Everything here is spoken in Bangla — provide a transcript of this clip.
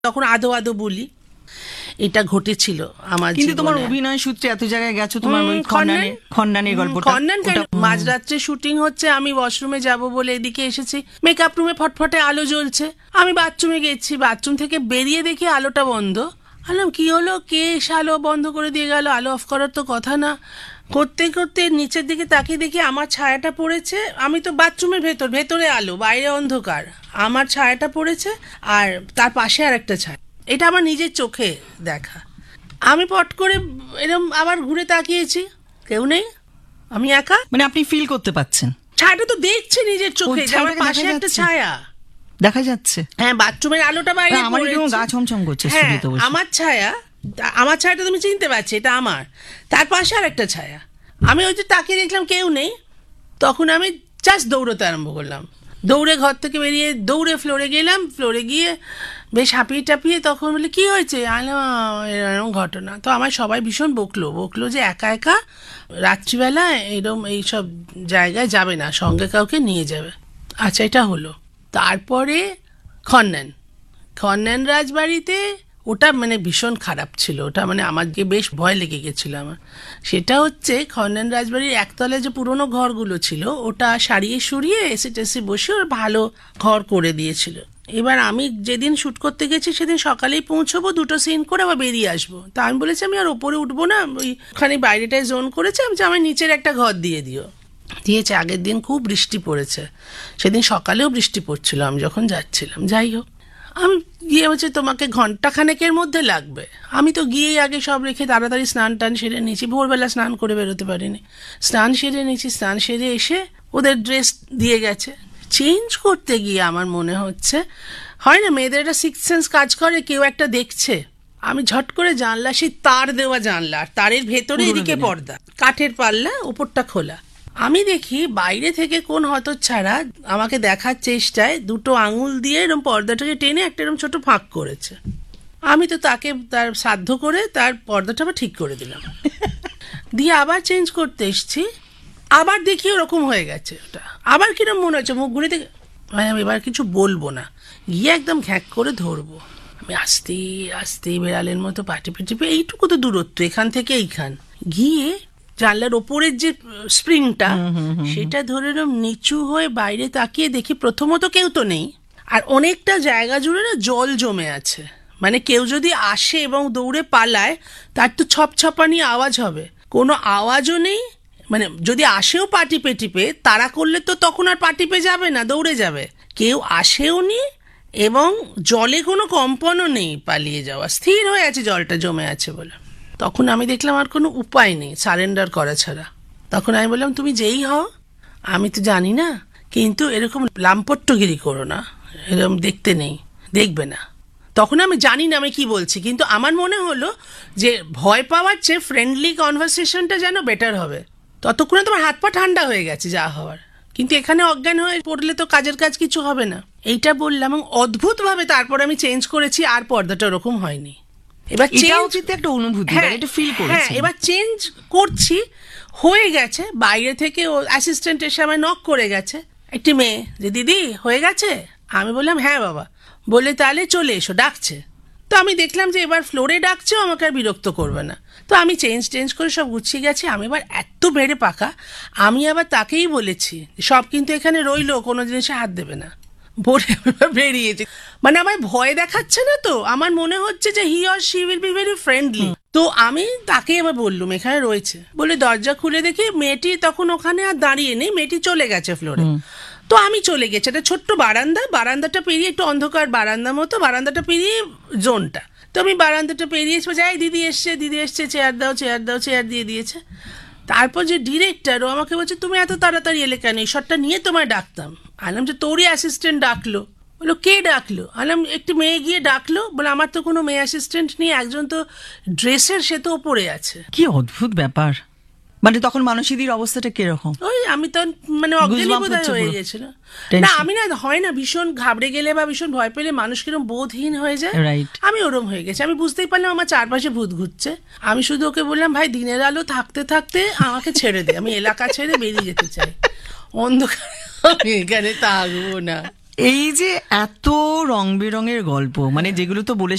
তখন আদো আদো বলি। এটা ঘটেছিল আমার কিন্তু তোমার জীবনে। অভিনয় সূত্রে এত জায়গায় গেছো, তোমার ওই খন্ডানের গল্পটা, খন্ডন কেন, মাঝরাত্রে শুটিং হচ্ছে, আমি ওয়াশরুমে যাব বলে এদিকে এসেছি, মেকআপ রুমে ফটফটে আলো জ্বলছে, আমি বাথরুমে গেছি, বাথরুম থেকে বেরিয়ে দেখি আলোটা বন্ধ। বললাম কি হলো, কে এসে আলো বন্ধ করে দিয়ে গেল, আলো অফ করার তো কথা না। করতে করতে নিচের দিকে তাকিয়ে দেখি আমার ছায়াটা পড়েছে, আমি তো বাথরুমের ভেতরে আলো, বাইরে অন্ধকার, আমার ছায়াটা পড়েছে আর তার পাশে আর একটা ছায়া। এটা আমার নিজের চোখে দেখা। আমি পট করে এরকম আবার ঘুরে তাকিয়েছি, কেউ নেই, আমি একা। মানে আপনি ফিল করতে পাচ্ছেন ছায়াটা তো দেখছি নিজের চোখে, যে আমার পাশে একটা ছায়া দেখা যাচ্ছে। হ্যাঁ, বাথরুমের আলোটা বাইরে আমার পড়েছে। গা ছমছম করছে। হ্যাঁ, আমার ছায়াটা তুমি চিনতে পারছি, এটা আমার, তার পাশে আর একটা ছায়া। আমি ওই যে তাকিয়ে দেখলাম কেউ নেই, তখন আমি জাস্ট দৌড়তে আরম্ভ করলাম। দৌড়ে ঘর থেকে বেরিয়ে দৌড়ে ফ্লোরে গেলাম, ফ্লোরে গিয়ে বেশ হাঁপিয়ে টাপিয়ে তখন বলে কি হয়েছে, এরকম ঘটনা। তো আমার সবাই ভীষণ বকলো যে একা একা রাত্রিবেলা এরকম এইসব জায়গায় যাবে না, সঙ্গে কাউকে নিয়ে যাবে। আচ্ছা, এটা হলো। তারপরে খন্নান রাজবাড়িতে, ওটা মানে ভীষণ খারাপ ছিল, ওটা মানে আমাকে বেশ ভয় লেগে গেছিল আমার। সেটা হচ্ছে খন্নান রাজবাড়ির একতলায় যে পুরোনো ঘরগুলো ছিল, ওটা সারিয়ে সরিয়ে এসে টেসে বসে ওর ভালো ঘর করে দিয়েছিল। এবার আমি যেদিন শ্যুট করতে গেছি সেদিন সকালেই পৌঁছবো, 2টো সিন করে আবার বেরিয়ে আসবো। তা আমি বলেছি আমি আর ওপরে উঠবো না, ওইখানে বাইরেটায় জোন করেছে, আমি যে আমার নিচের একটা ঘর দিয়েছে। আগের দিন খুব বৃষ্টি পড়েছে, সেদিন সকালেও বৃষ্টি পড়ছিল আমি যখন যাচ্ছিলাম। যাই হোক, আমি গিয়ে হচ্ছে তোমাকে ঘন্টাখানেকের মধ্যে লাগবে। আমি তো গিয়েই আগে সব রেখে তাড়াতাড়ি স্নান টান সেরে নিয়েছি, ভোরবেলা স্নান করে বেরোতে পারিনি, স্নান সেরে নিয়েছি। স্নান সেরে এসে ওদের ড্রেস দিয়ে গেছে, চেঞ্জ করতে গিয়ে আমার মনে হচ্ছে, হয় না মেয়েদের একটা সিক্স সেন্স কাজ করে, কেউ একটা দেখছে। আমি ঝট করে জানলা, সেই তার দেওয়া জানলা, তারের ভেতরে এদিকে পর্দা, কাঠের পাল্লা, উপরটা খোলা। আমি দেখি বাইরে থেকে কোন হতচ্ছাড়া আমাকে দেখার চেষ্টায় 2টো আঙুল দিয়ে এরকম পর্দাটাকে টেনে একটা এরকম ছোট ফাঁক করেছে। আমি তো তাকে তার সাধ্য করে তার পর্দাটা আবার ঠিক করে দিলাম, দিয়ে আবার চেঞ্জ করতে এসছি, আবার দেখি ওরকম হয়ে গেছে। ওটা আবার কিরম মনে হচ্ছে, মুখ ঘুরে দেখে আমি এবার কিছু বলবো না, গিয়ে একদম ঘ্যাক করে ধরবো। আমি আস্তে আস্তে বেড়ালের মতো টিপে এইটুকু তো দূরত্ব এখান থেকে এইখান, গিয়ে জানলার ওপরের যে স্প্রিংটা সেটা ধরে এরকম নিচু হয়ে বাইরে তাকিয়ে দেখি প্রথমত কেউ তো নেই, আর অনেকটা জায়গা জুড়ে না জল জমে আছে। মানে কেউ যদি আসে এবং দৌড়ে পালায় তার তো ছপছপানি আওয়াজ হবে, কোনো আওয়াজও নেই। মানে যদি আসেও পা টিপে তারা করলে তো তখন আর পা টিপে যাবে না, দৌড়ে যাবে। কেউ আসেও নি এবং জলে কোনো কম্পনও নেই পালিয়ে যাওয়া, স্থির হয়ে আছে জলটা জমে আছে বলে। তখন আমি দেখলাম আর কোনো উপায় নেই সারেন্ডার করা ছাড়া। তখন আমি বললাম তুমি যেই হও, আমি তো জানি না, কিন্তু এরকম লাম্পট্যগিরি করো না, এরকম দেখতে নেই, দেখবে না। তখন আমি জানি না আমি কি বলছি, কিন্তু আমার মনে হলো যে ভয় পাওয়ার চেয়ে ফ্রেন্ডলি কনভারসেশনটা যেন বেটার হবে। ততক্ষণে তোমার হাত পা ঠান্ডা হয়ে গেছে যা হওয়ার, কিন্তু এখানে অজ্ঞান হয়ে পড়লে তো কাজের কাজ কিছু হবে না। এইটা বললাম এবং অদ্ভুতভাবে তারপর আমি চেঞ্জ করেছি, আর পর্দাটা ওরকম হয়নি। এবার একটা অনুভূতি, এটা ফিল করেছি। হ্যাঁ, এবার চেঞ্জ করছি, হয়ে গেছে। বাইরে থেকে ও অ্যাসিস্ট্যান্ট এসে আমায় নক করে গেছে, একটি মেয়ে, যে দিদি হয়ে গেছে। আমি বললাম হ্যাঁ বাবা, বলে তাহলে চলে এসো, ডাকছে। তো আমি দেখলাম যে এবার ফ্লোরে ডাকছে, আমাকে আর বিরক্ত করবে না। তো আমি চেঞ্জ করে সব গুছিয়ে গেছি। আমি এবার এত বেড়ে পাকা, আমি আবার তাকেই বলেছি সব কিন্তু এখানে রইলো, কোনো জিনিসে হাত দেবে না, বলে বেরিয়েছি। মানে আমায় ভয় দেখাচ্ছে না তো, আমার মনে হচ্ছে যে he or she will be very friendly. তো আমি তাকে এবার বললুম এখানে রয়েছে বলে, দরজা খুলে দেখি মেয়েটি তখন ওখানে আর দাঁড়িয়ে নেই, মেয়েটি চলে গেছে ফ্লোরে। তো আমি চলে গেছি, একটা ছোট্ট বারান্দাটা পেরিয়ে, একটু অন্ধকার বারান্দা মতো, বারান্দাটা পেরিয়ে জোনটা। তো আমি বারান্দাটা পেরিয়ে যাই, দিদি এসছে, চেয়ার দাও, চেয়ার দিয়ে দিয়েছে। তারপর যে ডিরেক্টর, ও আমাকে বলছে তুমি এত তাড়াতাড়ি এলে কেন, এই শটটা নিয়ে তোমায় ডাকতাম। আলাম যে তোরই অ্যাসিস্ট্যান্ট ডাকলো। বললো কে ডাকলো? আলাম একটি মেয়ে গিয়ে ডাকলো। বলে আমার তো কোনো মেয়ে অ্যাসিস্ট্যান্ট নেই, একজন তো ড্রেসের, সে তো ওপরে আছে। কি অদ্ভুত ব্যাপার। মানে তখন মানসীদির অবস্থাটা কিরকম? ওই আমি তো মানে অজ্ঞানী বোধহয় হয়ে গেছিল। না আমি না, হয় না ভীষণ ঘাবড়ে গেলে বা ভীষণ ভয় পেলে মানুষ কিরকম বোধহীন হয়ে যায়, আমি ওরম হয়ে গেছি। আমি বুঝতেই পারলাম আমার চারপাশে ভূত ঘুরছে। আমি শুধু ওকে বললাম ভাই দিনের আলো থাকতে থাকতে আমাকে ছেড়ে দে, আমি এলাকা ছেড়ে বেরিয়ে যেতে চাই, অন্ধকারে আমি এখানে থাকবো না। এই যে এত রং বেরঙের গল্প, মানে যেগুলো তো বলে